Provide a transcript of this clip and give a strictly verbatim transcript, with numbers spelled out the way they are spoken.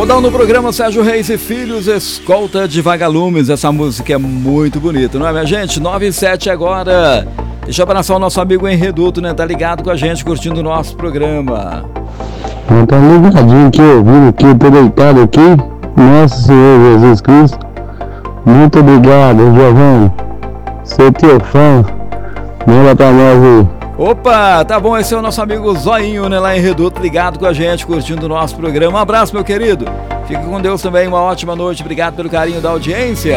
Modal no programa Sérgio Reis e Filhos, Escolta de Vagalumes. Essa música é muito bonita, não é, minha gente? nove e sete agora. Deixa eu abraçar o nosso amigo Henreduto, né? Tá ligado com a gente, curtindo o nosso programa. Não tá ligadinho aqui, ouvindo aqui, tô deitado aqui. Nosso Senhor Jesus Cristo. Muito obrigado, Giovanni. Sou teu fã. Manda pra nós aí. Opa, tá bom, esse é o nosso amigo Zoinho, né, lá em Reduto, ligado com a gente, curtindo o nosso programa. Um abraço, meu querido. Fica com Deus também, uma ótima noite. Obrigado pelo carinho da audiência.